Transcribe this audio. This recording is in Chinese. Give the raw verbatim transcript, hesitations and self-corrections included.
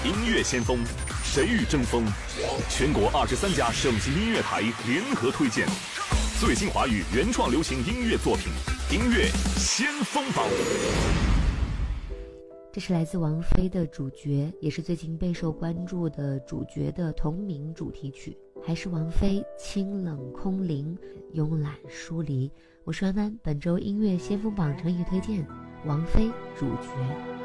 音乐先锋，谁与争锋？全国二十三家省级音乐台联合推荐最新华语原创流行音乐作品《音乐先锋榜》。 这是来自王菲的主角，也是最近备受关注的主角的同名主题曲，还是王菲清冷空灵，慵懒疏离。我是安安，本周音乐先锋榜诚意推荐王菲主角。